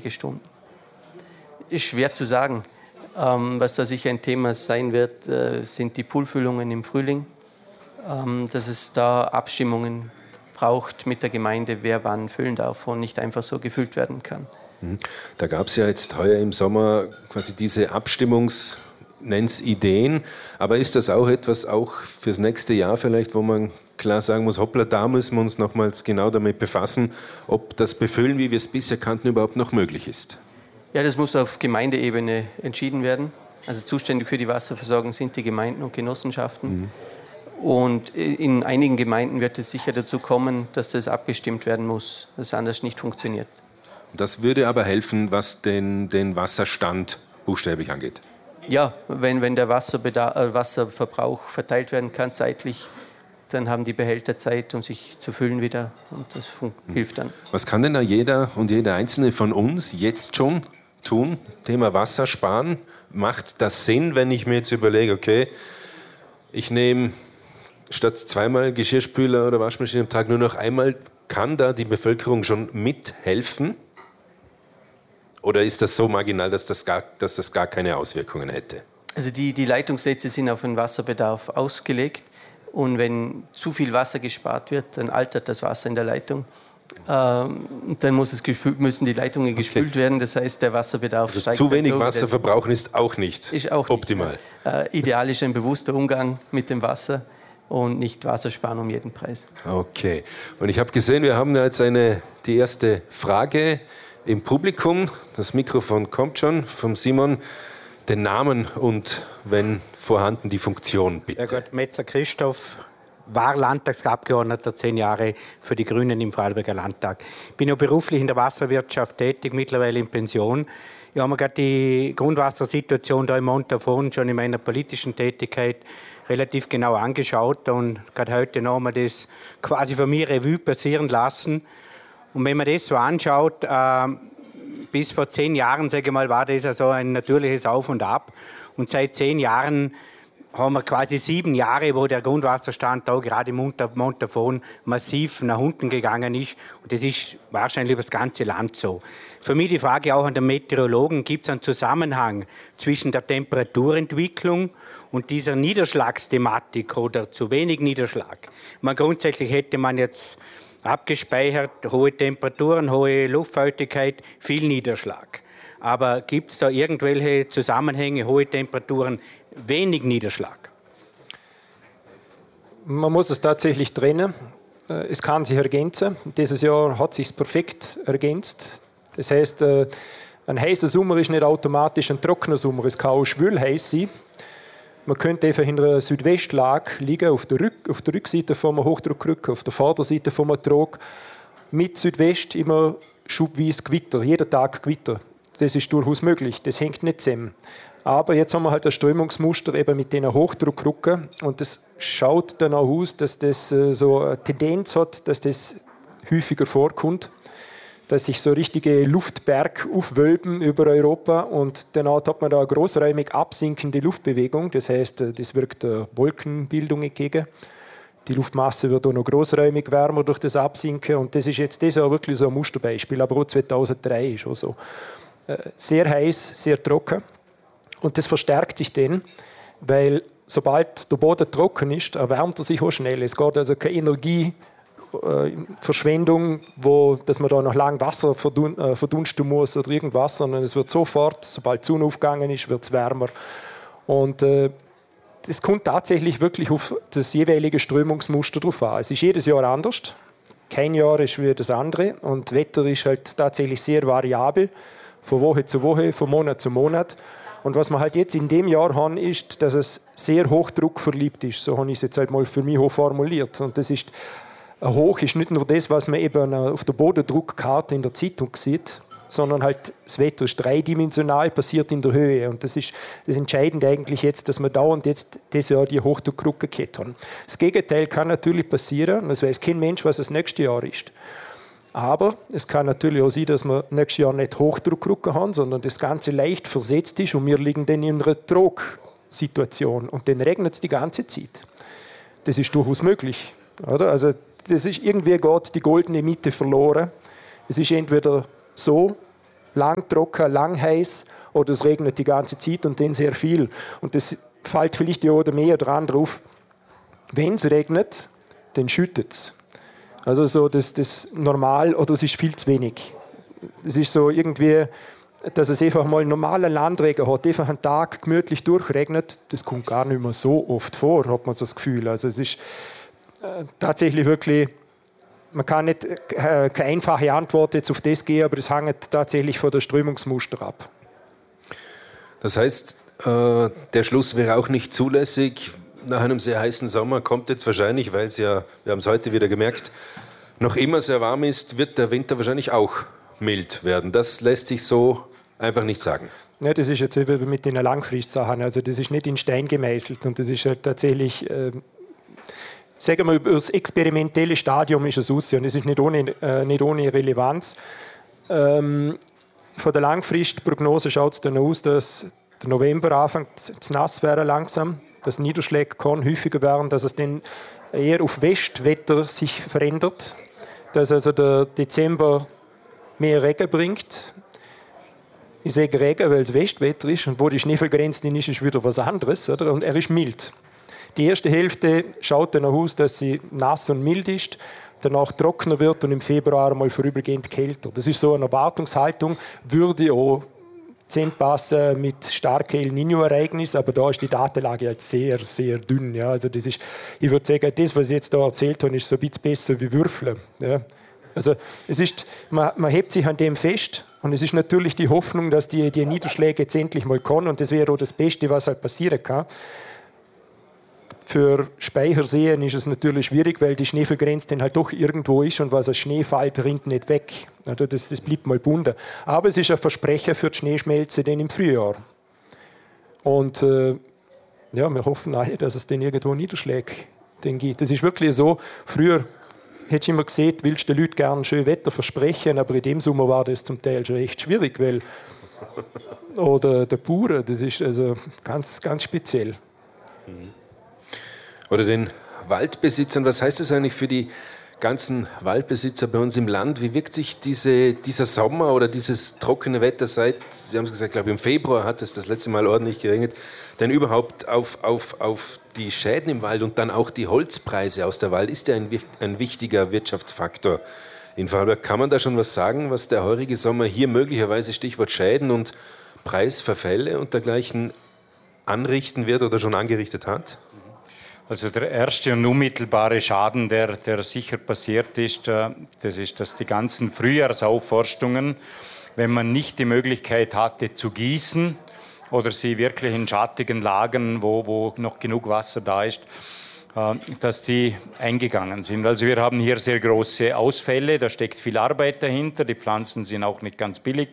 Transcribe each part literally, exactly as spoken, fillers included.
wenige Stunden. Ist schwer zu sagen. Ähm, was da sicher ein Thema sein wird, äh, sind die Poolfüllungen im Frühling. Ähm, dass es da Abstimmungen braucht mit der Gemeinde, wer wann füllen darf und nicht einfach so gefüllt werden kann. Da gab es ja jetzt heuer im Sommer quasi diese Abstimmungs- nenn's Ideen, aber ist das auch etwas auch fürs nächste Jahr vielleicht, wo man klar sagen muss, hoppla, da müssen wir uns nochmals genau damit befassen, ob das Befüllen, wie wir es bisher kannten, überhaupt noch möglich ist? Ja, das muss auf Gemeindeebene entschieden werden. Also zuständig für die Wasserversorgung sind die Gemeinden und Genossenschaften. Mhm. Und in einigen Gemeinden wird es sicher dazu kommen, dass das abgestimmt werden muss, dass es anders nicht funktioniert. Das würde aber helfen, was den, den Wasserstand buchstäblich angeht. Ja, wenn, wenn der Wasserbedarf, äh, Wasserverbrauch verteilt werden kann zeitlich, dann haben die Behälter Zeit, um sich zu füllen wieder und das hm. hilft dann. Was kann denn da jeder und jede Einzelne von uns jetzt schon tun? Thema Wasser sparen. Macht das Sinn, wenn ich mir jetzt überlege, okay, ich nehme statt zweimal Geschirrspüler oder Waschmaschine am Tag nur noch einmal, kann da die Bevölkerung schon mithelfen? Oder ist das so marginal, dass das gar, dass das gar keine Auswirkungen hätte? Also die, die Leitungssätze sind auf den Wasserbedarf ausgelegt. Und wenn zu viel Wasser gespart wird, dann altert das Wasser in der Leitung. Ähm, dann muss es gespült, müssen die Leitungen gespült okay. werden. Das heißt, der Wasserbedarf also steigt. Zu wenig so, Wasser verbrauchen ist auch nicht ist auch optimal. Nicht, ja. äh, ideal ist ein bewusster Umgang mit dem Wasser und nicht Wasser sparen um jeden Preis. Okay. Und ich habe gesehen, wir haben jetzt eine, die erste Frage im Publikum. Das Mikrofon kommt schon vom Simon. Den Namen und, wenn vorhanden, die Funktion, bitte. Ja Gott, Metzer Christoph, war Landtagsabgeordneter, zehn Jahre für die Grünen im Vorarlberger Landtag. Ich bin ja beruflich in der Wasserwirtschaft tätig, mittlerweile in Pension. Ich habe mir gerade die Grundwassersituation da im Montafon schon in meiner politischen Tätigkeit relativ genau angeschaut und gerade heute noch mal das quasi für mich Revue passieren lassen. Und wenn man das so anschaut, äh, bis vor zehn Jahren, sage ich mal, war das also ein natürliches Auf und Ab. Und seit zehn Jahren haben wir quasi sieben Jahre, wo der Grundwasserstand da gerade im Montafon massiv nach unten gegangen ist. Und das ist wahrscheinlich über das ganze Land so. Für mich die Frage auch an den Meteorologen, gibt es einen Zusammenhang zwischen der Temperaturentwicklung und dieser Niederschlagsthematik oder zu wenig Niederschlag? Man grundsätzlich hätte man jetzt abgespeichert, hohe Temperaturen, hohe Luftfeuchtigkeit, viel Niederschlag. Aber gibt es da irgendwelche Zusammenhänge, hohe Temperaturen, wenig Niederschlag? Man muss es tatsächlich trennen. Es kann sich ergänzen. Dieses Jahr hat sich perfekt ergänzt. Das heißt, ein heißer Sommer ist nicht automatisch ein trockener Sommer. Es kann auch schwül heiß sein. Man könnte einfach in einer Südwestlage liegen, auf der, Rück, auf der Rückseite vom Hochdruckkrücke, auf der Vorderseite vom Trog, mit Südwest immer schubweise Gewitter, jeden Tag Gewitter. Das ist durchaus möglich, das hängt nicht zusammen. Aber jetzt haben wir halt ein Strömungsmuster eben mit den Hochdruckkrücken und das schaut dann auch aus, dass das so eine Tendenz hat, dass das häufiger vorkommt, dass sich so richtige Luftberge aufwölben über Europa und danach hat man da eine großräumig absinkende Luftbewegung, das heißt, das wirkt der Wolkenbildung entgegen. Die Luftmasse wird auch noch großräumig wärmer durch das Absinken und das ist jetzt das ist auch wirklich so ein Musterbeispiel, aber auch zweitausenddrei ist auch so. Sehr heiß, sehr trocken und das verstärkt sich dann, weil sobald der Boden trocken ist, erwärmt er sich auch schnell. Es geht also keine Energieverschwendung, wo, dass man da noch lang Wasser verdun, äh, verdunsten muss oder irgendwas, sondern es wird sofort, sobald die Sonne aufgegangen ist, wird es wärmer. Und äh, es kommt tatsächlich wirklich auf das jeweilige Strömungsmuster drauf an. Es ist jedes Jahr anders. Kein Jahr ist wie das andere und das Wetter ist halt tatsächlich sehr variabel. Von Woche zu Woche, von Monat zu Monat. Und was wir halt jetzt in dem Jahr haben, ist, dass es sehr hochdruckverliebt ist. So habe ich es jetzt halt mal für mich hoch formuliert. Und das ist, ein Hoch ist nicht nur das, was man eben auf der Bodendruckkarte in der Zeitung sieht, sondern halt das Wetter ist dreidimensional, passiert in der Höhe. Und das ist das Entscheidende eigentlich jetzt, dass wir dauernd jetzt dieses Jahr die Hochdruckkrücke gehabt haben. Das Gegenteil kann natürlich passieren, und es weiß kein Mensch, was das nächste Jahr ist. Aber es kann natürlich auch sein, dass wir nächstes Jahr nicht Hochdruckkrücke haben, sondern das Ganze leicht versetzt ist und wir liegen dann in einer Trogsituation und dann regnet es die ganze Zeit. Das ist durchaus möglich. Oder? Also das ist irgendwie geht die goldene Mitte verloren. Es ist entweder so, lang trocken, lang heiß oder es regnet die ganze Zeit und dann sehr viel. Und das fällt vielleicht ja oder mehr oder andere auf. Wenn es regnet, dann schüttet es. Also so das, das normal oder es ist viel zu wenig. Es ist so irgendwie, dass es einfach mal einen normalen Landregen hat, einfach einen Tag gemütlich durchregnet, das kommt gar nicht mehr so oft vor, hat man so das Gefühl. Also es ist äh, tatsächlich wirklich, man kann nicht äh, keine einfache Antwort jetzt auf das geben, aber es hängt tatsächlich von der Strömungsmuster ab. Das heißt, äh, der Schluss wäre auch nicht zulässig. Nach einem sehr heißen Sommer kommt jetzt wahrscheinlich, weil es ja, wir haben es heute wieder gemerkt, noch immer sehr warm ist, wird der Winter wahrscheinlich auch mild werden. Das lässt sich so einfach nicht sagen. Ja, das ist jetzt eben mit den Langfristsachen. Also das ist nicht in Stein gemeißelt und das ist halt tatsächlich, äh, sagen wir, über das experimentelle Stadium ist es aus und es ist nicht ohne, äh, nicht ohne Relevanz. Ähm, von der Langfristprognose schaut es dann aus, dass der November anfängt zu nass werden langsam, dass Niederschläge kann häufiger werden, dass es dann eher auf Westwetter sich verändert, dass also der Dezember mehr Regen bringt. Ich sage Regen, weil es Westwetter ist und wo die Schneefallgrenze ist, ist wieder was anderes. Oder? Und er ist mild. Die erste Hälfte schaut dann aus, dass sie nass und mild ist, danach trockener wird und im Februar mal vorübergehend kälter. Das ist so eine Erwartungshaltung, würde auch passen mit starken El Niño-Ereignissen, aber da ist die Datenlage halt sehr, sehr dünn. Ja. Also das ist, ich würde sagen, das, was ich jetzt da erzählt habe, ist so ein bisschen besser wie Würfeln. Ja. Also es ist, man, man hebt sich an dem fest und es ist natürlich die Hoffnung, dass die, die Niederschläge jetzt endlich mal kommen und das wäre auch das Beste, was halt passieren kann. Für Speicherseen ist es natürlich schwierig, weil die Schneefallgrenze dann halt doch irgendwo ist und was als Schnee fällt, rinnt nicht weg. Also das, das bleibt mal bunt. Aber es ist ein Versprechen für die Schneeschmelze dann im Frühjahr. Und äh, ja, wir hoffen alle, dass es dann irgendwo Niederschläge dann gibt. Das ist wirklich so, früher hätte ich immer gesehen, willst du den Leuten gerne schön Wetter versprechen, aber in dem Sommer war das zum Teil schon echt schwierig, weil oder der Bauern, das ist also ganz, ganz speziell. Mhm. Oder den Waldbesitzern, was heißt das eigentlich für die ganzen Waldbesitzer bei uns im Land? Wie wirkt sich diese, dieser Sommer oder dieses trockene Wetter seit, Sie haben es gesagt, ich glaube im Februar hat es das letzte Mal ordentlich geregnet, denn überhaupt auf, auf, auf die Schäden im Wald und dann auch die Holzpreise aus der Wald ist ja ein, ein wichtiger Wirtschaftsfaktor in Vorarlberg. Kann man da schon was sagen, was der heurige Sommer hier möglicherweise, Stichwort Schäden und Preisverfälle und dergleichen, anrichten wird oder schon angerichtet hat? Also der erste und unmittelbare Schaden, der, der sicher passiert ist, das ist, dass die ganzen Frühjahrsaufforstungen, wenn man nicht die Möglichkeit hatte zu gießen oder sie wirklich in schattigen Lagern, wo, wo noch genug Wasser da ist, dass die eingegangen sind. Also wir haben hier sehr große Ausfälle, da steckt viel Arbeit dahinter, die Pflanzen sind auch nicht ganz billig.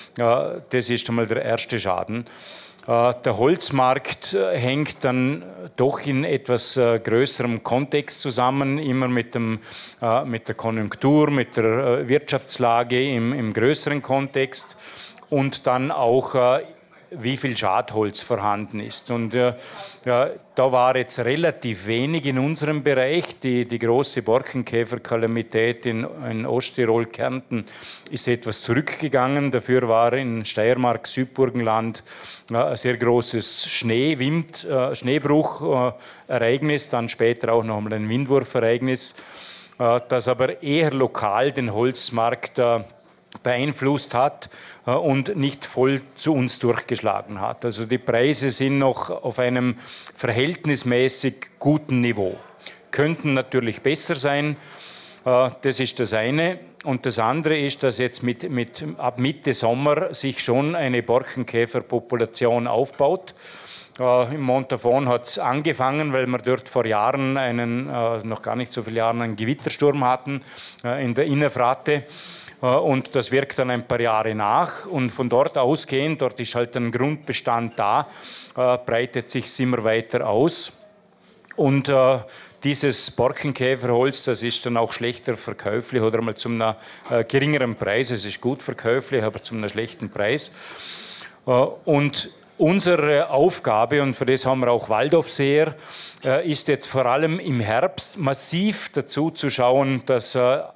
Das ist einmal der erste Schaden. Der Holzmarkt hängt dann doch in etwas größerem Kontext zusammen, immer mit, dem, mit der Konjunktur, mit der Wirtschaftslage im, im größeren Kontext und dann auch, wie viel Schadholz vorhanden ist. Und äh, ja, da war jetzt relativ wenig in unserem Bereich. Die, die große Borkenkäferkalamität in, in Osttirol, Kärnten ist etwas zurückgegangen. Dafür war in Steiermark, Südburgenland äh, ein sehr großes Schnee, Wind, äh, Schneebruchereignis, dann später auch noch einmal ein Windwurfereignis, äh, das aber eher lokal den Holzmarkt äh, beeinflusst hat und nicht voll zu uns durchgeschlagen hat. Also die Preise sind noch auf einem verhältnismäßig guten Niveau. Könnten natürlich besser sein, das ist das eine. Und das andere ist, dass jetzt mit, mit, ab Mitte Sommer sich schon eine Borkenkäferpopulation aufbaut. Im Montafon hat es angefangen, weil wir dort vor Jahren, einen, noch gar nicht so viele Jahre, einen Gewittersturm hatten in der Innerfrate. Und das wirkt dann ein paar Jahre nach und von dort ausgehend, dort ist halt ein Grundbestand da, äh, breitet sich immer weiter aus. Und äh, dieses Borkenkäferholz, das ist dann auch schlechter verkäuflich oder mal zu einem äh, geringeren Preis. Es ist gut verkäuflich, aber zu einem schlechten Preis. Äh, und unsere Aufgabe, und für das haben wir auch Waldaufseher, äh, ist jetzt vor allem im Herbst massiv dazu zu schauen, dass äh,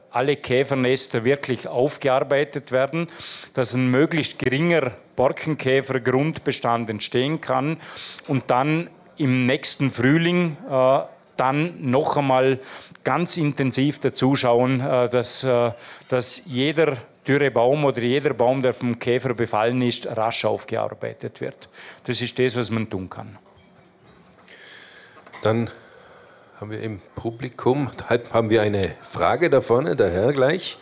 alle Käfernester wirklich aufgearbeitet werden, dass ein möglichst geringer Borkenkäfergrundbestand entstehen kann und dann im nächsten Frühling äh, dann noch einmal ganz intensiv dazuschauen, äh, dass, äh, dass jeder dürre Baum oder jeder Baum, der vom Käfer befallen ist, rasch aufgearbeitet wird. Das ist das, was man tun kann. Dann haben wir im Publikum, haben wir eine Frage da vorne, der Herr gleich.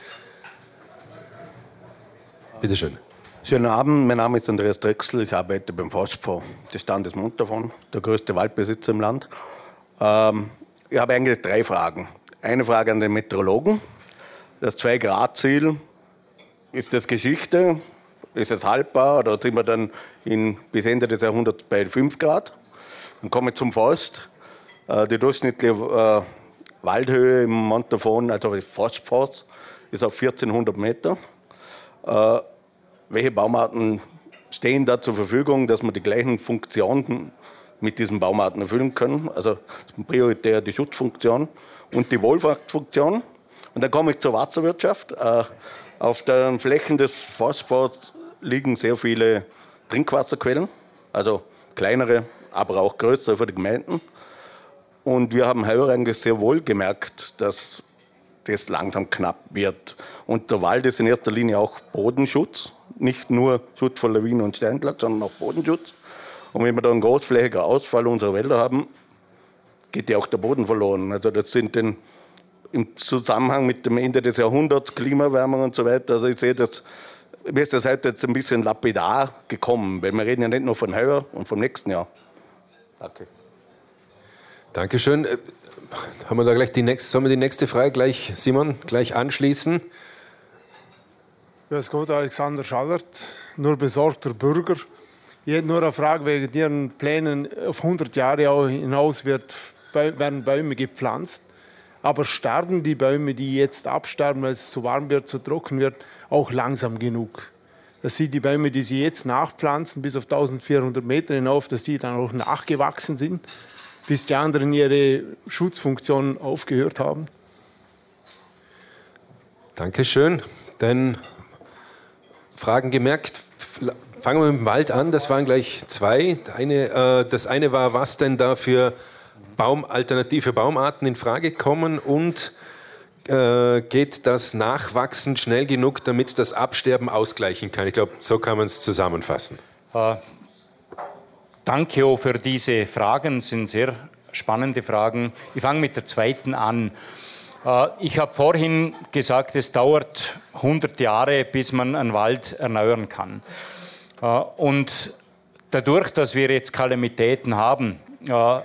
Bitte schön. Schönen Abend, mein Name ist Andreas Drechsel, ich arbeite beim Forstfonds des Standes Montafon, der größte Waldbesitzer im Land. Ähm, ich habe eigentlich drei Fragen. Eine Frage an den Meteorologen. Das zwei Grad Ziel, ist das Geschichte? Ist es haltbar oder sind wir dann in, bis Ende des Jahrhunderts bei fünf Grad? Dann komme ich zum Forst. Äh, die durchschnittliche äh, Waldhöhe im Montafon, also Forstfonds, ist auf vierzehnhundert Meter. Äh, welche Baumarten stehen da zur Verfügung, dass wir die gleichen Funktionen mit diesen Baumarten erfüllen können? Also prioritär die Schutzfunktion und die Wohlfahrtsfunktion. Und dann komme ich zur Wasserwirtschaft. Äh, auf den Flächen des Forstfonds liegen sehr viele Trinkwasserquellen, also kleinere, aber auch größere für die Gemeinden. Und wir haben heuer eigentlich sehr wohl gemerkt, dass das langsam knapp wird. Und der Wald ist in erster Linie auch Bodenschutz, nicht nur Schutz vor Lawinen und Steinschlag, sondern auch Bodenschutz. Und wenn wir da einen großflächigen Ausfall unserer Wälder haben, geht ja auch der Boden verloren. Also das sind den, im Zusammenhang mit dem Ende des Jahrhunderts, Klimaerwärmung und so weiter. Also ich sehe das, mir ist das heute jetzt ein bisschen lapidar gekommen, weil wir reden ja nicht nur von heuer und vom nächsten Jahr. Danke. Dankeschön. Haben wir da gleich die nächste, sollen wir die nächste Frage gleich, Simon, gleich anschließen? Grüß Gott, Alexander Schallert, nur besorgter Bürger. Ich hätte nur eine Frage wegen Ihren Plänen. Auf hundert Jahre hinaus wird, werden Bäume gepflanzt. Aber sterben die Bäume, die jetzt absterben, weil es zu warm wird, zu trocken wird, auch langsam genug? Dass Sie die Bäume, die Sie jetzt nachpflanzen, bis auf eintausendvierhundert Meter hinauf, dass die dann auch nachgewachsen sind, bis die anderen ihre Schutzfunktion aufgehört haben? Dankeschön. Dann Fragen gemerkt. Fangen wir mit dem Wald an. Das waren gleich zwei. Eine, äh, das eine war, was denn da für Baum, alternative Baumarten in Frage kommen und äh, geht das Nachwachsen schnell genug, damit das Absterben ausgleichen kann? Ich glaube, so kann man es zusammenfassen. Äh, danke auch für diese Fragen, das sind sehr spannende Fragen. Ich fange mit der zweiten an. Äh, ich habe vorhin gesagt, es dauert hundert Jahre, bis man einen Wald erneuern kann. Äh, und dadurch, dass wir jetzt Kalamitäten haben, äh,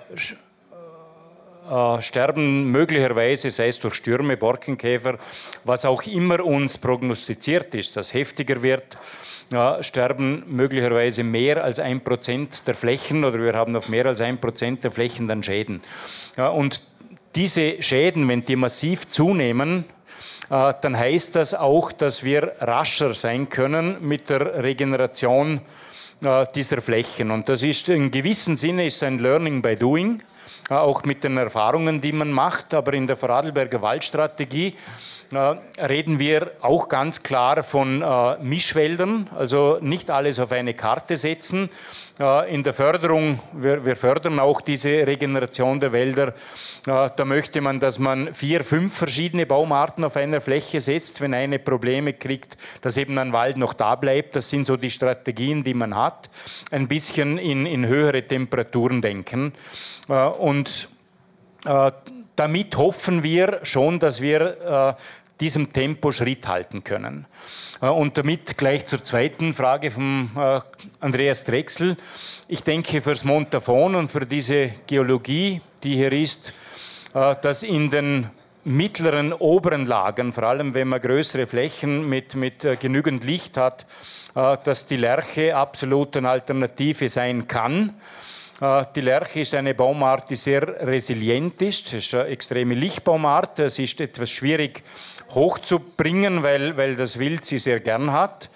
Äh, sterben möglicherweise, sei es durch Stürme, Borkenkäfer, was auch immer uns prognostiziert ist, dass heftiger wird, äh, sterben möglicherweise mehr als ein Prozent der Flächen oder wir haben auf mehr als ein Prozent der Flächen dann Schäden. Ja, und diese Schäden, wenn die massiv zunehmen, äh, dann heißt das auch, dass wir rascher sein können mit der Regeneration äh, dieser Flächen. Und das ist in gewissem Sinne ist ein Learning by Doing. Auch mit den Erfahrungen, die man macht. Aber in der Vorarlberger Waldstrategie äh, reden wir auch ganz klar von äh, Mischwäldern, also nicht alles auf eine Karte setzen. Äh, in der Förderung, wir, wir fördern auch diese Regeneration der Wälder. Äh, da möchte man, dass man vier, fünf verschiedene Baumarten auf einer Fläche setzt, wenn eine Probleme kriegt, dass eben ein Wald noch da bleibt. Das sind so die Strategien, die man hat. Ein bisschen in, in höhere Temperaturen denken. Und äh, damit hoffen wir schon, dass wir äh, diesem Tempo Schritt halten können. Äh, und damit gleich zur zweiten Frage von äh, Andreas Drechsel. Ich denke, fürs Montafon und für diese Geologie, die hier ist, äh, dass in den mittleren, oberen Lagen, vor allem wenn man größere Flächen mit, mit äh, genügend Licht hat, äh, dass die Lärche absolut eine Alternative sein kann. Die Lärche ist eine Baumart, die sehr resilient ist. Es ist eine extreme Lichtbaumart. Es ist etwas schwierig hochzubringen, weil, weil das Wild sie sehr gern hat.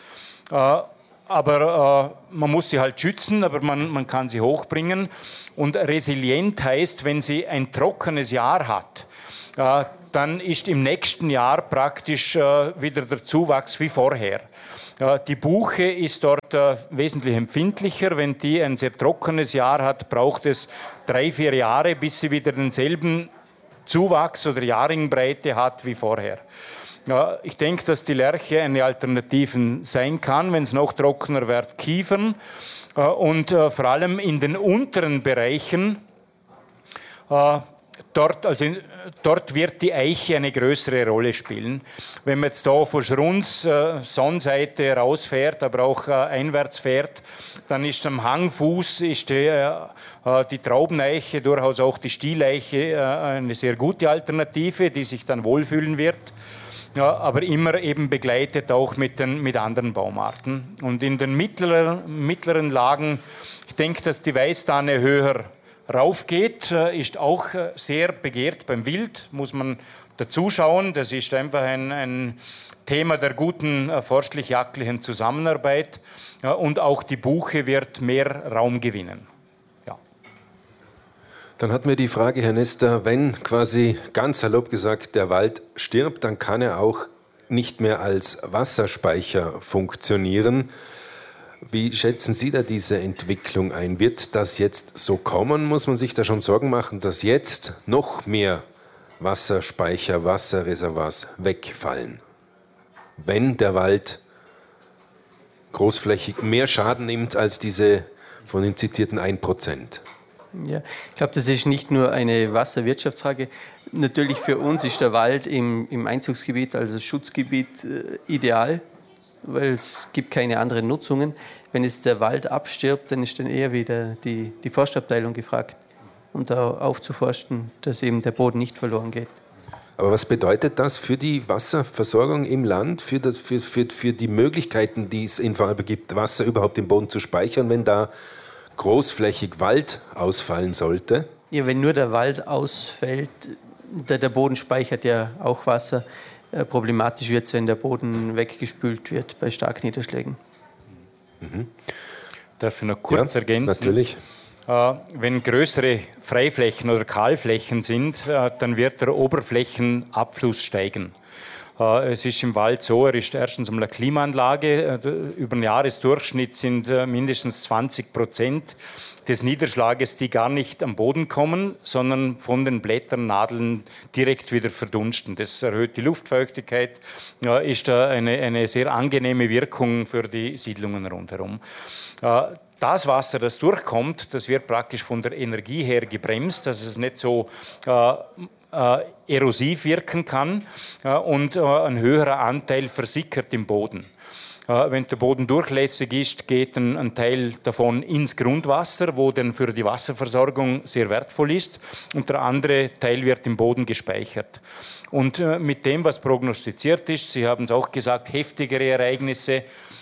Aber äh, man muss sie halt schützen, aber man, man kann sie hochbringen. Und resilient heißt, wenn sie ein trockenes Jahr hat, äh, dann ist im nächsten Jahr praktisch wieder der Zuwachs wie vorher. Die Buche ist dort wesentlich empfindlicher. Wenn die ein sehr trockenes Jahr hat, braucht es drei, vier Jahre, bis sie wieder denselben Zuwachs oder Jahrringbreite hat wie vorher. Ja, ich denke, dass die Lärche eine Alternative sein kann, wenn es noch trockener wird, Kiefern. Und äh, vor allem in den unteren Bereichen, äh, dort, also in, dort wird die Eiche eine größere Rolle spielen. Wenn man jetzt da von Schruns äh, Sonnenseite rausfährt, aber auch äh, einwärts fährt, dann ist am Hangfuß ist die, äh, die Traubeneiche, durchaus auch die Stieleiche äh, eine sehr gute Alternative, die sich dann wohlfühlen wird. Ja, aber immer eben begleitet auch mit, den, mit anderen Baumarten. Und in den mittleren, mittleren Lagen, ich denke, dass die Weißtanne höher raufgeht, ist auch sehr begehrt beim Wild, muss man dazu schauen. Das ist einfach ein, ein Thema der guten forstlich-jagdlichen Zusammenarbeit. Ja, und auch die Buche wird mehr Raum gewinnen. Dann hatten wir die Frage, Herr Nester, wenn quasi ganz salopp gesagt der Wald stirbt, dann kann er auch nicht mehr als Wasserspeicher funktionieren. Wie schätzen Sie da diese Entwicklung ein? Wird das jetzt so kommen? Muss man sich da schon Sorgen machen, dass jetzt noch mehr Wasserspeicher, Wasserreservoirs wegfallen, wenn der Wald großflächig mehr Schaden nimmt als diese von Ihnen zitierten ein Prozent? Ja, ich glaube, das ist nicht nur eine Wasserwirtschaftsfrage. Natürlich für uns ist der Wald im, im Einzugsgebiet, also Schutzgebiet, äh, ideal, weil es gibt keine anderen Nutzungen. Wenn jetzt der Wald abstirbt, dann ist dann eher wieder die, die Forstabteilung gefragt, um da aufzuforsten, dass eben der Boden nicht verloren geht. Aber was bedeutet das für die Wasserversorgung im Land, für, das, für, für, für die Möglichkeiten, die es in Vorarlberg gibt, Wasser überhaupt im Boden zu speichern, wenn da großflächig Wald ausfallen sollte? Ja, wenn nur der Wald ausfällt, der, der Boden speichert ja auch Wasser. Äh, problematisch wird es, wenn der Boden weggespült wird bei Starkniederschlägen. Mhm. Darf ich noch kurz ja, ergänzen? Natürlich. Äh, wenn größere Freiflächen oder Kahlflächen sind, äh, dann wird der Oberflächenabfluss steigen. Es ist im Wald so, er ist erstens einmal eine Klimaanlage. Über den Jahresdurchschnitt sind mindestens zwanzig Prozent des Niederschlages, die gar nicht am Boden kommen, sondern von den Blättern, Nadeln direkt wieder verdunsten. Das erhöht die Luftfeuchtigkeit, ist eine, eine sehr angenehme Wirkung für die Siedlungen rundherum. Das Wasser, das durchkommt, das wird praktisch von der Energie her gebremst, dass es nicht so äh, äh, erosiv wirken kann äh, und äh, ein höherer Anteil versickert im Boden. Äh, wenn der Boden durchlässig ist, geht ein, ein Teil davon ins Grundwasser, wo dann für die Wasserversorgung sehr wertvoll ist, und der andere Teil wird im Boden gespeichert. Und äh, mit dem, was prognostiziert ist, Sie haben es auch gesagt, heftigere Ereignisse,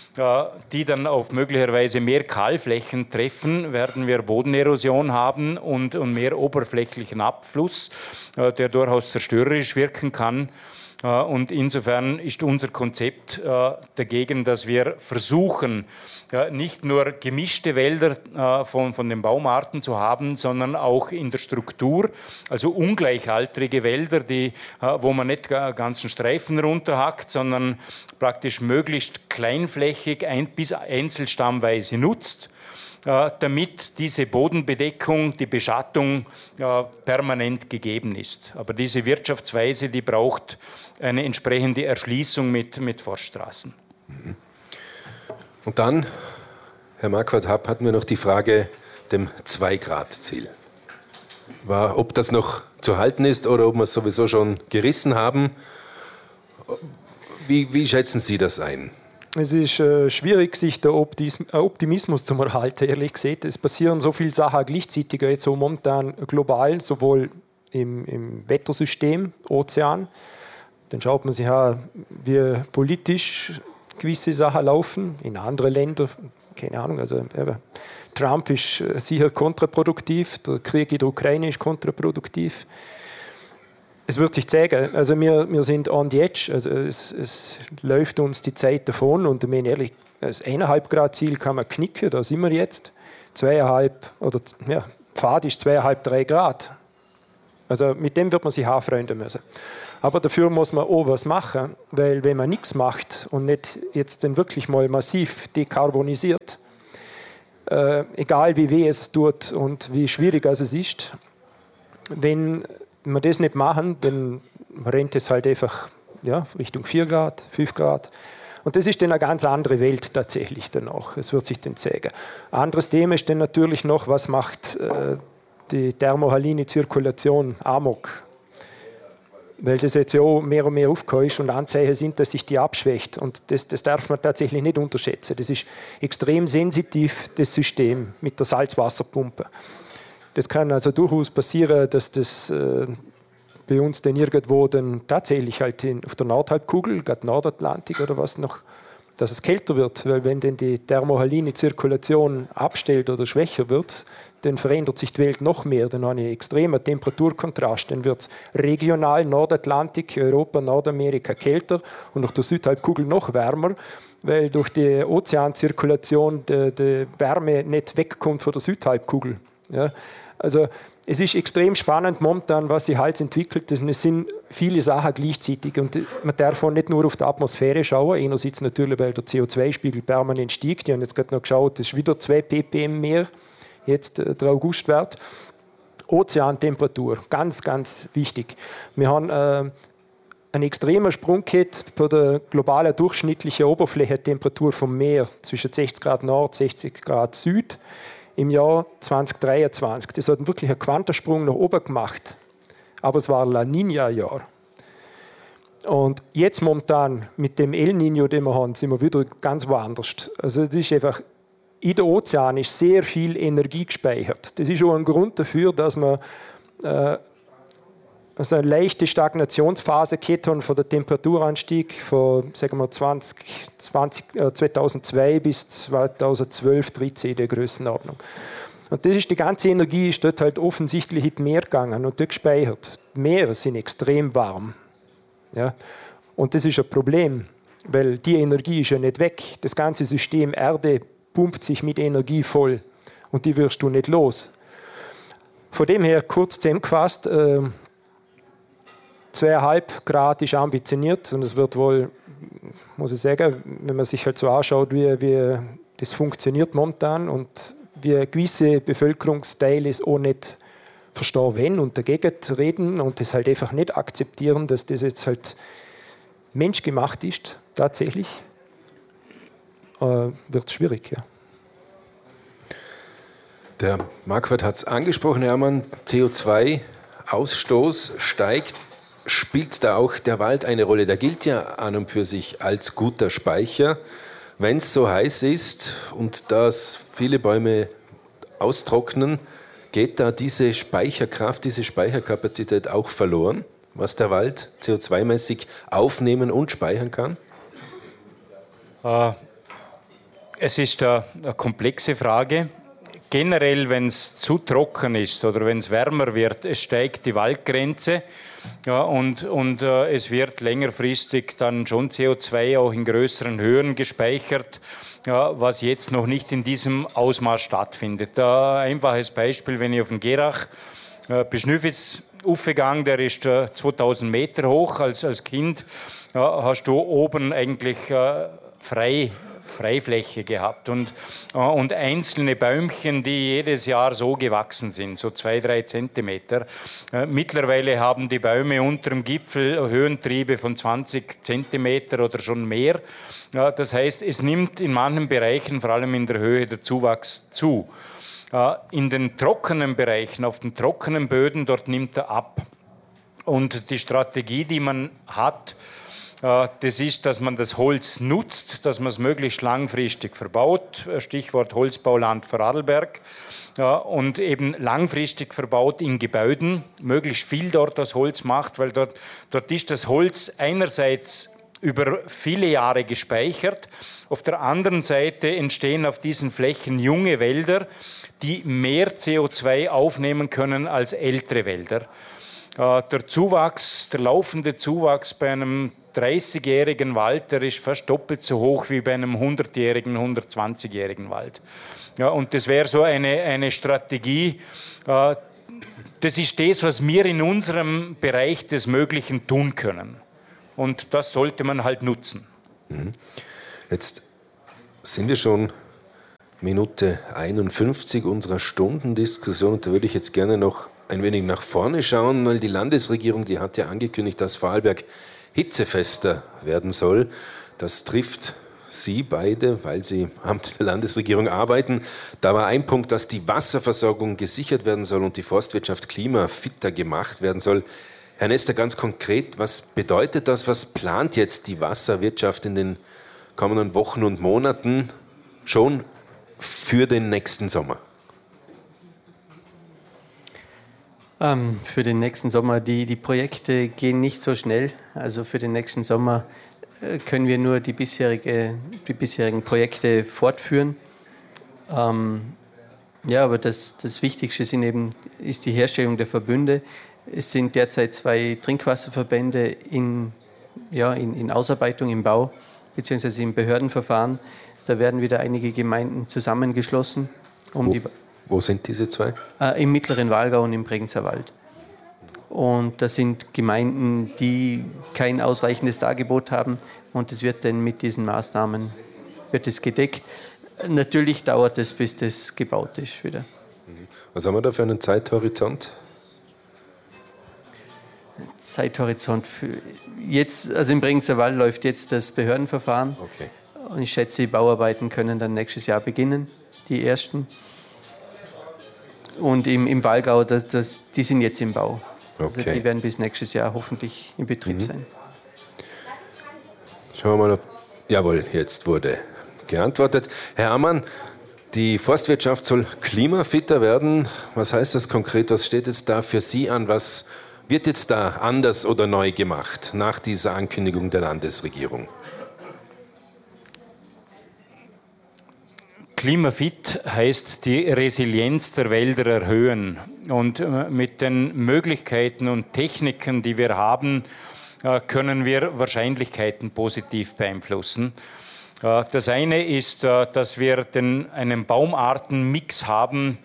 die dann auf möglicherweise mehr Kahlflächen treffen, werden wir Bodenerosion haben und, und mehr oberflächlichen Abfluss, der durchaus zerstörerisch wirken kann. Und insofern ist unser Konzept dagegen, dass wir versuchen, nicht nur gemischte Wälder von, von den Baumarten zu haben, sondern auch in der Struktur, also ungleichaltrige Wälder, die, wo man nicht ganzen Streifen runterhackt, sondern praktisch möglichst kleinflächig ein, bis einzelstammweise nutzt, damit diese Bodenbedeckung, die Beschattung permanent gegeben ist. Aber diese Wirtschaftsweise, die braucht eine entsprechende Erschließung mit, mit Forststraßen. Und dann, Herr Marquardt, hatten wir noch die Frage dem zwei Grad Ziel. War, ob das noch zu halten ist oder ob wir es sowieso schon gerissen haben. Wie, wie schätzen Sie das ein? Es ist äh, schwierig, sich der Optimismus zu erhalten, ehrlich gesagt. Es passieren so viele Sachen gleichzeitig jetzt so momentan global, sowohl im, im Wettersystem, Ozean. Dann schaut man sich an, wie politisch gewisse Sachen laufen in anderen Ländern. Keine Ahnung, also eben, Trump ist sicher kontraproduktiv, der Krieg in der Ukraine ist kontraproduktiv. Es wird sich zeigen. Also wir, wir sind on the edge. Also es, es läuft uns die Zeit davon. Und ich meine ehrlich, das eineinhalb Grad Ziel kann man knicken. Da sind wir jetzt. Zweieinhalb oder ja, Pfad ist zweieinhalb, drei Grad. Also mit dem wird man sich anfreunden müssen. Aber dafür muss man auch was machen, weil wenn man nichts macht und nicht jetzt dann wirklich mal massiv dekarbonisiert, äh, egal wie weh es tut und wie schwierig es ist, wenn wir das nicht machen, dann rennt es halt einfach ja, Richtung vier Grad, fünf Grad. Und das ist dann eine ganz andere Welt tatsächlich danach. Es wird sich dann zeigen. Ein anderes Thema ist dann natürlich noch, was macht äh, die thermohaline Zirkulation Amok. Weil das jetzt ja auch mehr und mehr aufgekommen ist und Anzeichen sind, dass sich die abschwächt. Und das, das darf man tatsächlich nicht unterschätzen. Das ist extrem sensitiv, das System mit der Salzwasserpumpe. Das kann also durchaus passieren, dass das äh, bei uns dann irgendwo dann tatsächlich halt in, auf der Nordhalbkugel, gerade Nordatlantik oder was noch, dass es kälter wird. Weil wenn dann die thermohaline Zirkulation abstellt oder schwächer wird, dann verändert sich die Welt noch mehr. Dann habe ich einen extremen Temperaturkontrast. Dann wird es regional Nordatlantik, Europa, Nordamerika kälter und auf der Südhalbkugel noch wärmer, weil durch die Ozeanzirkulation die, die Wärme nicht wegkommt von der Südhalbkugel. Ja, also es ist extrem spannend momentan, was sich halt entwickelt. Es sind viele Sachen gleichzeitig und man darf auch nicht nur auf die Atmosphäre schauen. Einerseits natürlich, weil der C O zwei Spiegel permanent steigt. Die haben jetzt gerade noch geschaut, es ist wieder zwei ppm mehr, jetzt äh, der Augustwert. Ozeantemperatur, ganz, ganz wichtig. Wir haben äh, einen extremen Sprung gehabt bei der globalen durchschnittlichen Oberflächentemperatur vom Meer zwischen sechzig Grad Nord, sechzig Grad Süd. Im Jahr zweitausenddreiundzwanzig. Das hat wirklich einen Quantensprung nach oben gemacht. Aber es war ein La Niña-Jahr. Und jetzt momentan mit dem El Niño, den wir haben, sind wir wieder ganz woanders. Also das ist einfach, in der Ozean ist sehr viel Energie gespeichert. Das ist auch ein Grund dafür, dass man äh, also eine leichte Stagnationsphase gehabt haben von der Temperaturanstieg von sagen wir, zwanzig, zwanzig, äh, zweitausendzwei bis zweitausendzwölf, dreizehn der Größenordnung. Und das ist, die ganze Energie ist dort halt offensichtlich in die Meer gegangen und dort gespeichert. Die Meere sind extrem warm. Ja? Und das ist ein Problem, weil die Energie ist ja nicht weg. Das ganze System Erde pumpt sich mit Energie voll und die wirst du nicht los. Von dem her kurz zusammengefasst, äh, zweieinhalb Grad ist ambitioniert und es wird wohl, muss ich sagen, wenn man sich halt so anschaut, wie, wie das funktioniert momentan und wie gewisse Bevölkerungsteile es auch nicht verstehen, wenn und dagegen reden und das halt einfach nicht akzeptieren, dass das jetzt halt menschgemacht ist, tatsächlich, äh, wird es schwierig, ja. Der Marquardt hat es angesprochen, Hermann, C O zwei Ausstoß steigt. Spielt da auch der Wald eine Rolle? Der gilt ja an und für sich als guter Speicher. Wenn es so heiß ist und dass viele Bäume austrocknen, geht da diese Speicherkraft, diese Speicherkapazität auch verloren, was der Wald C O zwei mäßig aufnehmen und speichern kann? Äh, es ist eine, eine komplexe Frage. Generell, wenn es zu trocken ist oder wenn es wärmer wird, es steigt die Waldgrenze. Ja, und und äh, es wird längerfristig dann schon C O zwei auch in größeren Höhen gespeichert, ja, was jetzt noch nicht in diesem Ausmaß stattfindet. Ein einfaches Beispiel, wenn ich auf den Gerach äh, Beschnüffis aufgegangen, der ist äh, zweitausend Meter hoch als, als Kind, ja, hast du oben eigentlich äh, frei Freifläche gehabt und, äh, und einzelne Bäumchen, die jedes Jahr so gewachsen sind, so zwei, drei Zentimeter. Äh, mittlerweile haben die Bäume unter dem Gipfel Höhentriebe von zwanzig Zentimeter oder schon mehr. Ja, das heißt, es nimmt in manchen Bereichen, vor allem in der Höhe, der Zuwachs zu. Äh, in den trockenen Bereichen, auf den trockenen Böden, dort nimmt er ab. Und die Strategie, die man hat, das ist, dass man das Holz nutzt, dass man es möglichst langfristig verbaut. Stichwort Holzbauland Vorarlberg. Ja, und eben langfristig verbaut in Gebäuden, möglichst viel dort aus Holz macht, weil dort, dort ist das Holz einerseits über viele Jahre gespeichert. Auf der anderen Seite entstehen auf diesen Flächen junge Wälder, die mehr C O zwei aufnehmen können als ältere Wälder. Der Zuwachs, der laufende Zuwachs bei einem dreißigjährigen Wald, der ist fast doppelt so hoch wie bei einem hundertjährigen, hundertzwanzigjährigen Wald. Ja, und das wäre so eine, eine Strategie, äh, das ist das, was wir in unserem Bereich des Möglichen tun können. Und das sollte man halt nutzen. Jetzt sind wir schon Minute einundfünfzig unserer Stundendiskussion. Und da würde ich jetzt gerne noch ein wenig nach vorne schauen, weil die Landesregierung, die hat ja angekündigt, dass Vorarlberg hitzefester werden soll. Das trifft Sie beide, weil Sie im Amt der Landesregierung arbeiten. Da war ein Punkt, dass die Wasserversorgung gesichert werden soll und die Forstwirtschaft klimafitter gemacht werden soll. Herr Nester, ganz konkret, was bedeutet das? Was plant jetzt die Wasserwirtschaft in den kommenden Wochen und Monaten schon für den nächsten Sommer? Ähm, für den nächsten Sommer, die, die Projekte gehen nicht so schnell. Also für den nächsten Sommer äh, können wir nur die, bisherige, die bisherigen Projekte fortführen. Ähm, ja, aber das, das Wichtigste sind eben, ist die Herstellung der Verbünde. Es sind derzeit zwei Trinkwasserverbände in, ja, in, in Ausarbeitung, im Bau bzw. im Behördenverfahren. Da werden wieder einige Gemeinden zusammengeschlossen. Um wo, die, wo sind diese zwei? Äh, Im mittleren Walgau und im Bregenzer Wald. Und das sind Gemeinden, die kein ausreichendes Dargebot haben. Und es wird dann mit diesen Maßnahmen wird es gedeckt. Natürlich dauert es, bis das gebaut ist wieder. Was haben wir da für einen Zeithorizont? Zeithorizont für jetzt, also im Bregenzer Wald läuft jetzt das Behördenverfahren. Okay. Und ich schätze, die Bauarbeiten können dann nächstes Jahr beginnen, die ersten. Und im, im Walgau, das, das, die sind jetzt im Bau. Also Okay. die werden bis nächstes Jahr hoffentlich in Betrieb mhm. sein. Schauen wir mal, ob... Jawohl, jetzt wurde geantwortet. Herr Ammann, die Forstwirtschaft soll klimafitter werden. Was heißt das konkret? Was steht jetzt da für Sie an? Was wird jetzt da anders oder neu gemacht nach dieser Ankündigung der Landesregierung? Klimafit heißt die Resilienz der Wälder erhöhen. Und mit den Möglichkeiten und Techniken, die wir haben, können wir Wahrscheinlichkeiten positiv beeinflussen. Das eine ist, dass wir den, einen Baumartenmix haben,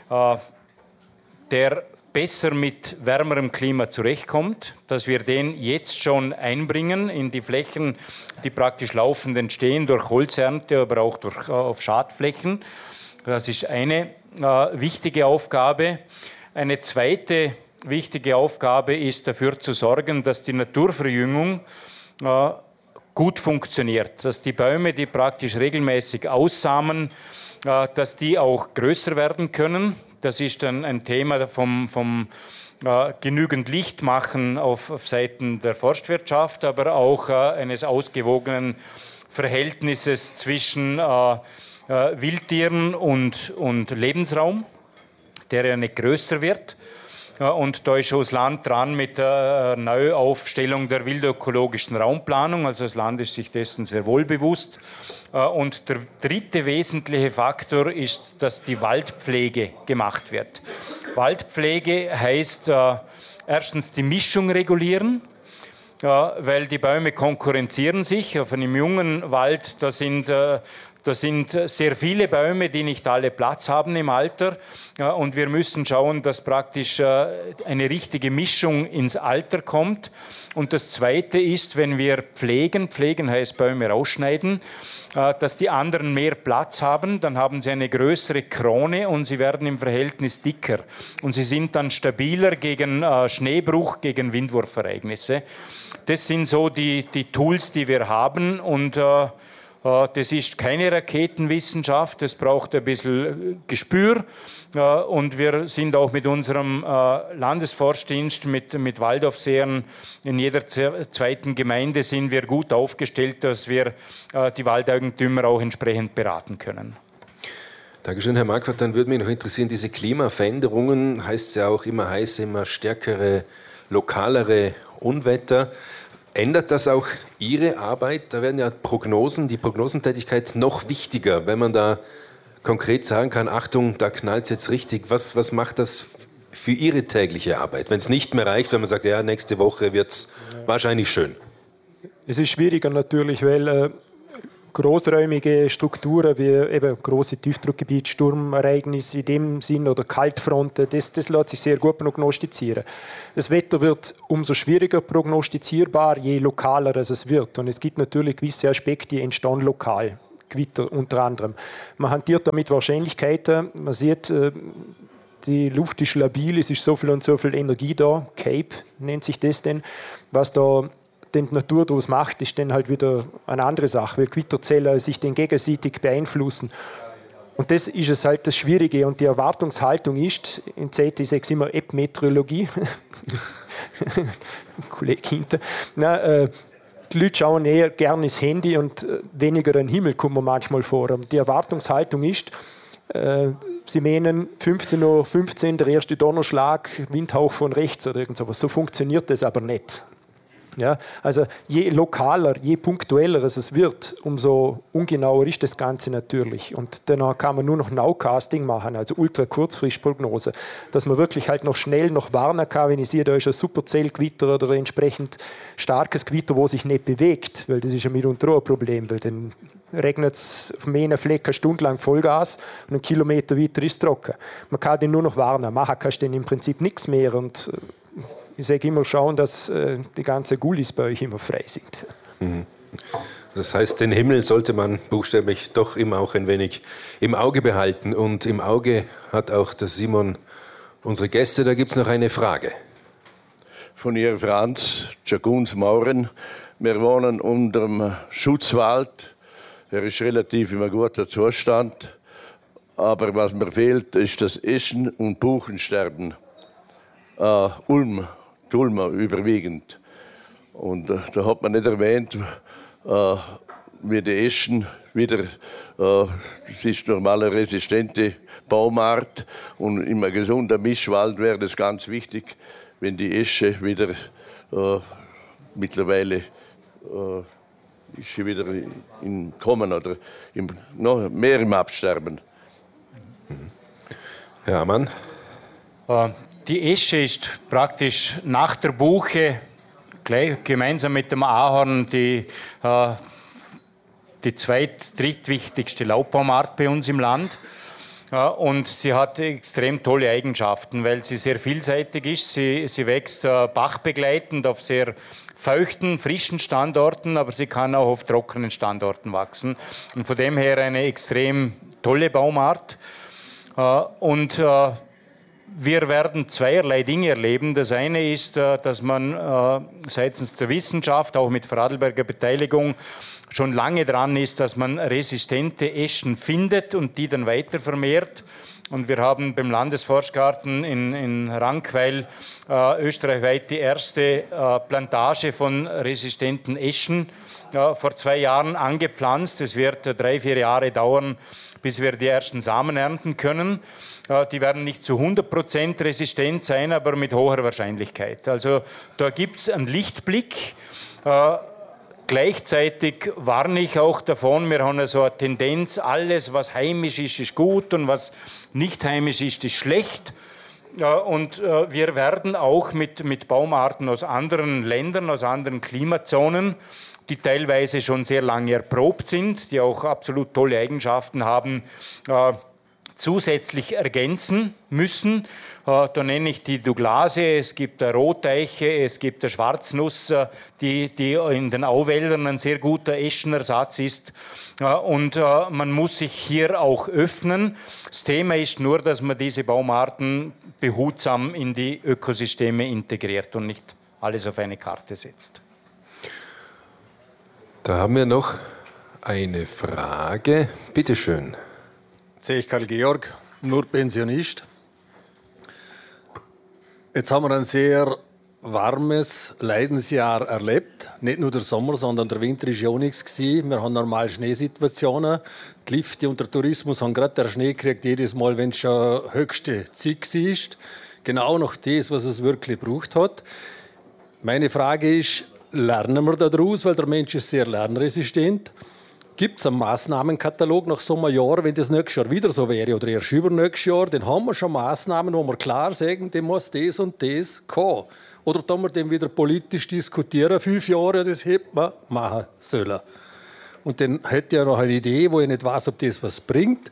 der besser mit wärmerem Klima zurechtkommt, dass wir den jetzt schon einbringen in die Flächen, die praktisch laufend entstehen durch Holzernte, aber auch durch, auf Schadflächen. Das ist eine äh, wichtige Aufgabe. Eine zweite wichtige Aufgabe ist dafür zu sorgen, dass die Naturverjüngung äh, gut funktioniert, dass die Bäume, die praktisch regelmäßig aussamen, äh, dass die auch größer werden können. Das ist dann ein Thema vom, vom äh, genügend Licht machen auf, auf Seiten der Forstwirtschaft, aber auch äh, eines ausgewogenen Verhältnisses zwischen äh, äh, Wildtieren und, und Lebensraum, der ja nicht größer wird. Ja, und da ist schon das Land dran mit der Neuaufstellung der wildökologischen Raumplanung. Also das Land ist sich dessen sehr wohl bewusst. Und der dritte wesentliche Faktor ist, dass die Waldpflege gemacht wird. Waldpflege heißt äh, erstens die Mischung regulieren, ja, weil die Bäume konkurrenzieren sich. Auf einem jungen Wald, da sind äh, Das sind sehr viele Bäume, die nicht alle Platz haben im Alter. Ja, und wir müssen schauen, dass praktisch äh, eine richtige Mischung ins Alter kommt. Und das Zweite ist, wenn wir pflegen, pflegen heißt Bäume rausschneiden, äh, dass die anderen mehr Platz haben, dann haben sie eine größere Krone und sie werden im Verhältnis dicker. Und sie sind dann stabiler gegen äh, Schneebruch, gegen Windwurfereignisse. Das sind so die, die Tools, die wir haben. Und äh, das ist keine Raketenwissenschaft, das braucht ein bisschen Gespür. Und wir sind auch mit unserem Landesforstdienst, mit, mit Waldaufsehern in jeder zweiten Gemeinde sind wir gut aufgestellt, dass wir die Waldeigentümer auch entsprechend beraten können. Dankeschön, Herr Marquardt. Dann würde mich noch interessieren, diese Klimaveränderungen, heißt es ja auch immer heiße, immer stärkere, lokalere Unwetter. Ändert das auch Ihre Arbeit? Da werden ja Prognosen, die Prognosentätigkeit noch wichtiger, wenn man da konkret sagen kann, Achtung, da knallt es jetzt richtig. Was, was macht das für Ihre tägliche Arbeit, wenn es nicht mehr reicht, wenn man sagt, ja, nächste Woche wird es wahrscheinlich schön? Es ist schwieriger natürlich, weil äh, großräumige Strukturen wie eben große Tiefdruckgebiete, Sturmereignisse in dem Sinn oder Kaltfronten, das, das lässt sich sehr gut prognostizieren. Das Wetter wird umso schwieriger prognostizierbar, je lokaler es wird. Und es gibt natürlich gewisse Aspekte, die entstehen lokal. Gewitter unter anderem. Man hantiert da mit Wahrscheinlichkeiten. Man sieht, die Luft ist labil, es ist so viel und so viel Energie da. Cape nennt sich das denn. Was da die Natur daraus macht, ist dann halt wieder eine andere Sache, weil Gewitterzellen sich dann gegenseitig beeinflussen. Und das ist es halt das Schwierige. Und die Erwartungshaltung ist, in Z T sage ich immer Epmeteorologie, Kollege hinter, na, äh, die Leute schauen eher gerne ins Handy und weniger an den Himmel, kommen wir manchmal vor. Und die Erwartungshaltung ist, äh, sie meinen fünfzehn Uhr fünfzehn, der erste Donnerschlag, Windhauch von rechts oder irgend sowas. So funktioniert das aber nicht. Ja, also je lokaler, je punktueller es wird, umso ungenauer ist das Ganze natürlich. Und danach kann man nur noch Nowcasting machen, also ultra-kurzfristprognose, dass man wirklich halt noch schnell noch warnen kann, wenn ich sehe, da ist ein Superzellgewitter oder ein entsprechend starkes Gewitter, wo sich nicht bewegt, weil das ist ja mitunter auch ein Problem, weil dann regnet es auf einem Fleck eine Stunde lang Vollgas und einen Kilometer weiter ist es trocken. Man kann den nur noch warnen, machen kannst du dann im Prinzip nichts mehr und ich sage immer, schauen, dass äh, die ganzen Gullis bei euch immer frei sind. Mhm. Das heißt, den Himmel sollte man buchstäblich doch immer auch ein wenig im Auge behalten. Und im Auge hat auch der Simon unsere Gäste. Da gibt es noch eine Frage. Von ihr Franz, Jaguns Mauren. Wir wohnen unter dem Schutzwald. Er ist relativ in einem guten Zustand. Aber was mir fehlt, ist das Eschen- und Buchensterben. Uh, Ulm, Ulmer überwiegend. Und uh, da hat man nicht erwähnt, uh, wie die Eschen wieder, uh, das ist normale resistente Baumart und im gesunden Mischwald wäre das ganz wichtig, wenn die Esche wieder uh, mittlerweile uh, ist sie wieder im Kommen oder im, noch mehr im Absterben. Herr Amann? Uh. Die Esche ist praktisch nach der Buche gleich, gemeinsam mit dem Ahorn die, äh, die zweit-, drittwichtigste Laubbaumart bei uns im Land. Äh, und sie hat extrem tolle Eigenschaften, weil sie sehr vielseitig ist. Sie, sie wächst äh, bachbegleitend auf sehr feuchten, frischen Standorten, aber sie kann auch auf trockenen Standorten wachsen. Und von dem her eine extrem tolle Baumart. Äh, und äh, Wir werden zweierlei Dinge erleben. Das eine ist, dass man seitens der Wissenschaft, auch mit Vorarlberger Beteiligung, schon lange dran ist, dass man resistente Eschen findet und die dann weiter vermehrt. Und wir haben beim Landesforstgarten in, in Rankweil äh, österreichweit die erste äh, Plantage von resistenten Eschen äh, vor zwei Jahren angepflanzt. Es wird äh, drei, vier Jahre dauern, bis wir die ersten Samen ernten können. Die werden nicht zu hundert Prozent resistent sein, aber mit hoher Wahrscheinlichkeit. Also da gibt es einen Lichtblick. Äh, gleichzeitig warne ich auch davon, wir haben so eine Tendenz, alles, was heimisch ist, ist gut und was nicht heimisch ist, ist schlecht. Äh, und äh, wir werden auch mit, mit Baumarten aus anderen Ländern, aus anderen Klimazonen, die teilweise schon sehr lange erprobt sind, die auch absolut tolle Eigenschaften haben, äh, zusätzlich ergänzen müssen. Äh, da nenne ich die Douglasie, es gibt eine Roteiche, es gibt eine Schwarznuss, die, die in den Auwäldern ein sehr guter Eschenersatz ist. Äh, und äh, man muss sich hier auch öffnen. Das Thema ist nur, dass man diese Baumarten behutsam in die Ökosysteme integriert und nicht alles auf eine Karte setzt. Da haben wir noch eine Frage. Bitte schön. Ich Karl Georg, nur Pensionist. Jetzt haben wir ein sehr warmes Leidensjahr erlebt. Nicht nur der Sommer, sondern der Winter war ja auch nichts gewesen. Wir haben normal Schneesituationen. Die Lifte und der Tourismus haben gerade den Schnee gekriegt, jedes Mal, wenn es schon höchste Zeit war. Genau noch das, was es wirklich gebraucht hat. Meine Frage ist, lernen wir daraus, weil der Mensch ist sehr lernresistent. Gibt es einen Maßnahmenkatalog nach Sommerjahren, wenn das nächstes Jahr wieder so wäre oder erst übernächstes Jahr, dann haben wir schon Maßnahmen, wo wir klar sagen, dem muss das und das kommen. Oder tun wir dem wieder politisch diskutieren, fünf Jahre, das hätte man machen sollen. Und dann hätte ich noch eine Idee, wo ich nicht weiß, ob das was bringt.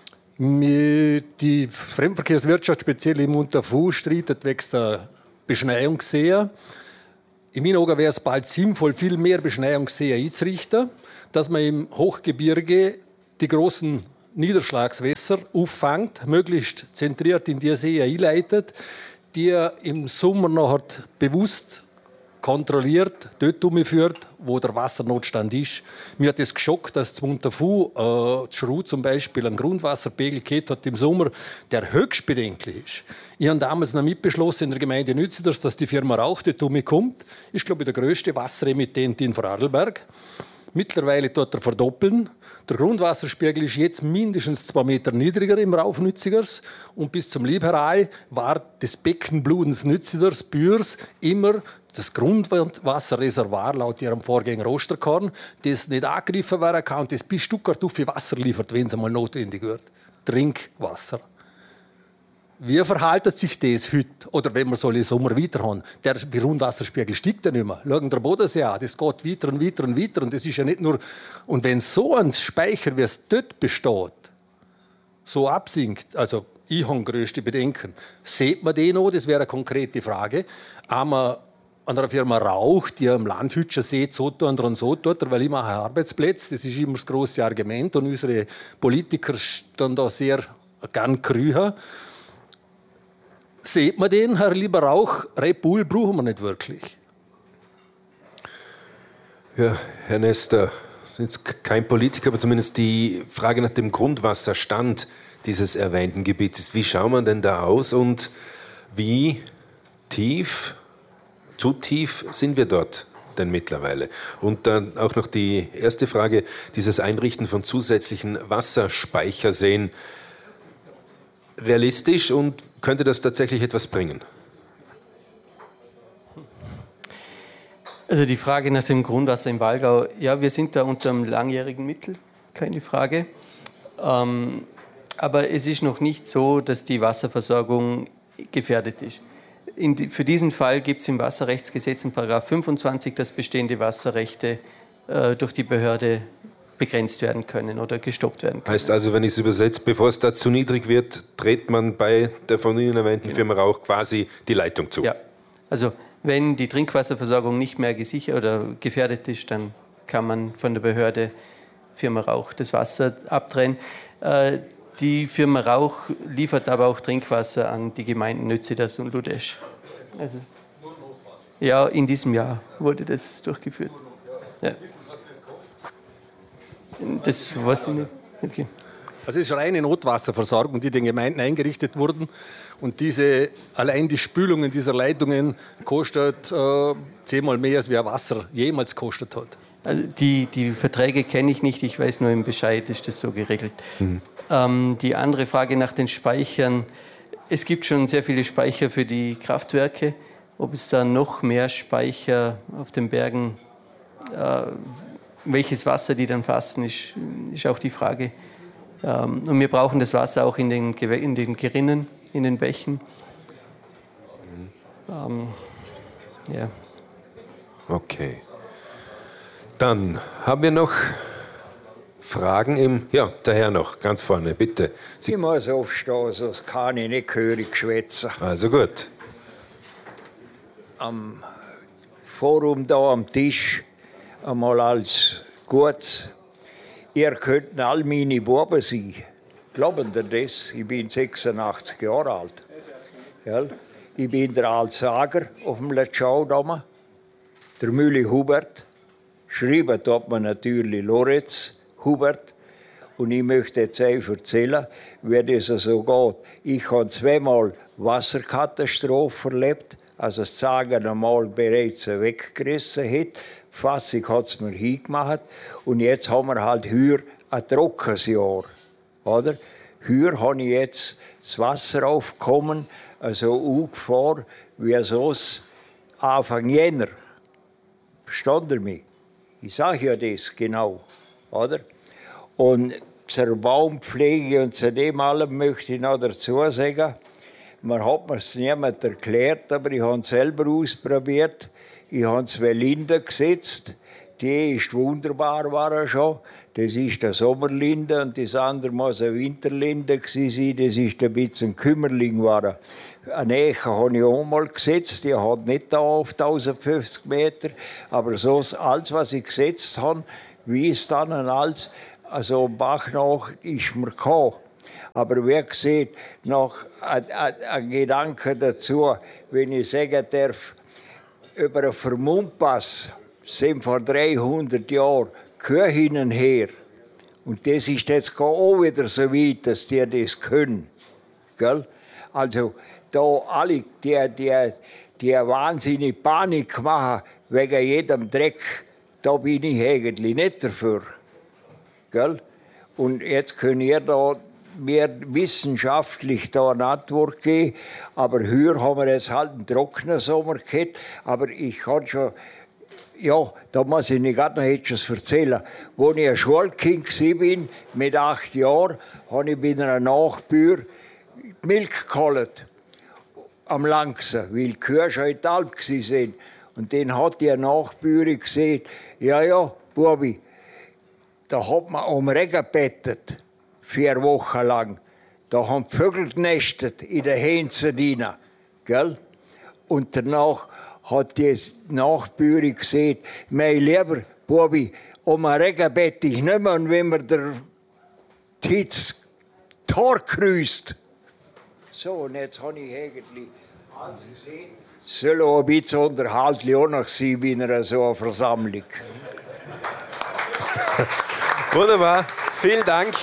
Die Fremdenverkehrswirtschaft, speziell im Unterfuß, streitet wegen der Beschneiung sehr. In meinen Augen wäre es bald sinnvoll, viel mehr Beschneiung sehr einzurichten, dass man im Hochgebirge die großen Niederschlagswässer auffängt, möglichst zentriert in die See einleitet, die im Sommer noch bewusst kontrolliert, dort umführt, wo der Wassernotstand ist. Mir hat es geschockt, dass zum Unterfuß äh, Schru zum Beispiel einen Grundwasserpegel gehabt hat im Sommer, der höchst bedenklich ist. Ich habe damals noch mitbeschlossen in der Gemeinde Nütziders, dass die Firma Rauch dort umkommt. Ist, glaube ich, der grösste Wasseremittent in Vorarlberg. Mittlerweile dort er verdoppeln. Der Grundwasserspiegel ist jetzt mindestens zwei Meter niedriger im Rauf Nützigers. Und bis zum Liebherei war das Beckenblutens Nützigers, Bürs, immer das Grundwasserreservoir laut ihrem Vorgänger Osterkorn, das nicht angegriffen werden kann und das bis Stuttgart auf Wasser liefert, wenn es einmal notwendig wird. Trinkwasser. Wie verhaltet sich das heute? Oder wenn wir so im Sommer weiter haben? Der Grundwasserspiegel steigt ja nicht mehr. Schauen der Bodensee an, das geht weiter und weiter und weiter. Und das ist ja nicht nur. Und wenn so ein Speicher, wie es dort besteht, so absinkt, also ich habe größte Bedenken, sieht man den noch? Das wäre eine konkrete Frage. Einmal an einer Firma Rauch, die am Landhütscher sieht, so tut und so tut, weil ich mache Arbeitsplätze. Das ist immer das grosse Argument. Und unsere Politiker stehen da sehr gern krüher. Seht man den, Herr Lieber Rauch? Red Bull brauchen wir nicht wirklich. Ja, Herr Nester, sind jetzt kein Politiker, aber zumindest die Frage nach dem Grundwasserstand dieses erwähnten Gebietes. Wie schaut man denn da aus und wie tief, zu tief sind wir dort denn mittlerweile? Und dann auch noch die erste Frage, dieses Einrichten von zusätzlichen Wasserspeicherseen. Realistisch und könnte das tatsächlich etwas bringen? Also die Frage nach dem Grundwasser im Walgau, ja, wir sind da unter einem langjährigen Mittel, keine Frage. Ähm, aber es ist noch nicht so, dass die Wasserversorgung gefährdet ist. In die, für diesen Fall gibt es im Wasserrechtsgesetz in Paragraph fünfundzwanzig, dass bestehende Wasserrechte äh, durch die Behörde begrenzt werden können oder gestoppt werden können. Heißt also, wenn ich es übersetze, bevor es da zu niedrig wird, dreht man bei der von Ihnen erwähnten ja. Firma Rauch quasi die Leitung zu? Ja, also wenn die Trinkwasserversorgung nicht mehr gesichert oder gefährdet ist, dann kann man von der Behörde Firma Rauch das Wasser abdrehen. Äh, die Firma Rauch liefert aber auch Trinkwasser an die Gemeinden Nütziders und Ludesch. Also, ja, in diesem Jahr wurde das durchgeführt. Ja. Das weiß ich nicht. Okay. Also es ist reine Notwasserversorgung, die den Gemeinden eingerichtet wurden. Und diese, allein die Spülungen dieser Leitungen kostet äh, zehnmal mehr, als wer Wasser jemals gekostet hat. Also die, die Verträge kenne ich nicht, ich weiß nur im Bescheid, ist das so geregelt. Mhm. Ähm, die andere Frage nach den Speichern. Es gibt schon sehr viele Speicher für die Kraftwerke. Ob es da noch mehr Speicher auf den Bergen äh, welches Wasser die dann fassen, ist, ist auch die Frage. Ähm, und wir brauchen das Wasser auch in den, in den Gerinnen, in den Bächen. Ähm, ja. Okay. Dann haben wir noch Fragen im... Ja, der Herr noch, ganz vorne, bitte. Sie ich muss aufstehen, sonst kann ich nicht gehörig schwätzen. Also gut. Am Forum da am Tisch einmal als kurz, ihr könnt all meine Buben sein. Glauben ihr das? Ich bin sechsundachtzig Jahre alt. Ja, ich bin der Altsager auf dem Letschau da. Der Mühle Hubert. Schreiben tut man natürlich Lorenz Hubert. Und ich möchte jetzt euch erzählen, wie das so geht. Ich habe zweimal Wasserkatastrophen erlebt, also das Sagen einmal bereits weggerissen hat. Die Fassung hat es mir hingemacht. Und jetzt haben wir halt hier ein trockenes Jahr. Oder? Hier habe ich jetzt das Wasseraufkommen also angefahren, wie sonst Anfang Jänner. Versteht ihr mich? Ich sage ja das genau. Oder? Und zur Baumpflege und zu dem allem möchte ich noch dazu sagen, man hat mir es niemand erklärt, aber ich habe es selber ausprobiert. Ich habe zwei Linden gesetzt, die ist wunderbar, war er schon. Das ist der Sommerlinde und das andere muss ein Winterlinde gewesen sein. Das ist ein bisschen Kümmerling war er. Eine Eche habe ich auch mal gesetzt, die hat nicht da auf tausendfünfzig Meter, aber so alles, was ich gesetzt habe, wie es dann und alles, also Bach nach ist mir gekommen. Aber wer sieht, noch ein, ein, ein Gedanke dazu, wenn ich sagen darf, über einen Vermundpass sind vor dreihundert Jahren Kühe hin und her. Und das ist jetzt auch wieder so weit, dass die das können. Gell? Also, da alle, die, die, die wahnsinnig Panik machen wegen jedem Dreck, da bin ich eigentlich nicht dafür. Gell? Und jetzt könnt ihr da mehr wissenschaftlich da eine Antwort geben, aber hier haben wir jetzt halt einen trockenen Sommer gehabt, aber ich kann schon, ja, da muss ich nicht gerade noch etwas erzählen. Als ich ein Schulkind war, mit acht Jahren, habe ich bei einer Nachbür Milch geholt. Am Langsen, weil die Kühe schon in der Alp waren. Und dann hat die Nachbürin gesehen, ja, ja, Bubi, da hat man um Regen gebettet, vier Wochen lang. Da haben die Vögel genestet in der Hähnchendina, gell? Und danach hat die Nachbürin gesehen, mein lieber Bubi, um Regen bette ich nicht mehr, und wenn man der Hitze Tor kreuzt. So, und jetzt habe ich eigentlich alles gesehen. Es soll auch ein bisschen unterhaltlich auch noch sein bei einer so einer Versammlung. Wunderbar, vielen Dank.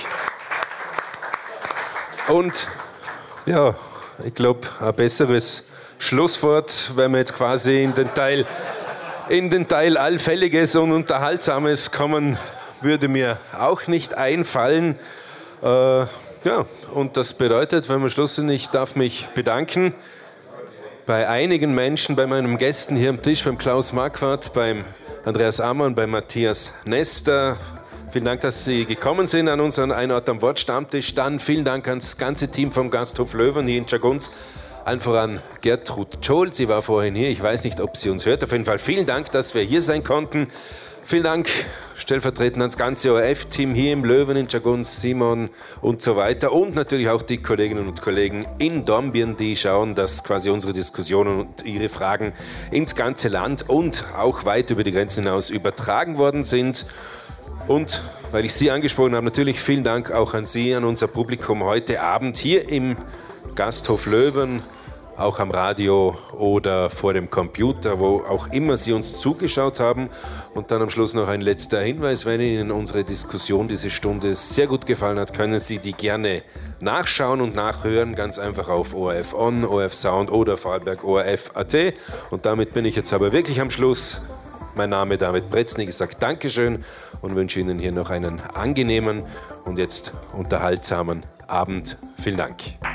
Und ja, ich glaube, ein besseres Schlusswort, wenn wir jetzt quasi in den Teil, in den Teil Allfälliges und Unterhaltsames kommen, würde mir auch nicht einfallen. Äh, Ja, und das bedeutet, wenn wir Schluss sind, ich darf mich bedanken bei einigen Menschen, bei meinen Gästen hier am Tisch, beim Klaus Marquardt, beim Andreas Ammann, bei Matthias Nester. Vielen Dank, dass Sie gekommen sind an unseren Ein Ort am Wort Stammtisch. Dann vielen Dank ans ganze Team vom Gasthof Löwen hier in Tschagguns. Allen voran Gertrud Tschohl, sie war vorhin hier. Ich weiß nicht, ob sie uns hört. Auf jeden Fall vielen Dank, dass wir hier sein konnten. Vielen Dank stellvertretend ans ganze O R F-Team hier im Löwen in Tschagguns, Simon und so weiter. Und natürlich auch die Kolleginnen und Kollegen in Dornbirn, die schauen, dass quasi unsere Diskussionen und ihre Fragen ins ganze Land und auch weit über die Grenzen hinaus übertragen worden sind. Und weil ich Sie angesprochen habe, natürlich vielen Dank auch an Sie, an unser Publikum heute Abend hier im Gasthof Löwen, auch am Radio oder vor dem Computer, wo auch immer Sie uns zugeschaut haben. Und dann am Schluss noch ein letzter Hinweis: Wenn Ihnen unsere Diskussion diese Stunde sehr gut gefallen hat, können Sie die gerne nachschauen und nachhören, ganz einfach auf O R F On, O R F Sound oder Vorarlberg O R F Punkt A T. Und damit bin ich jetzt aber wirklich am Schluss. Mein Name ist David Bretznig, ich sage Dankeschön und wünsche Ihnen hier noch einen angenehmen und jetzt unterhaltsamen Abend. Vielen Dank.